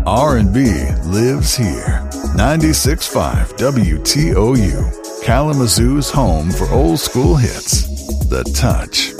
R&B lives here. 96.5 WTOU, Kalamazoo's home for old school hits. The Touch.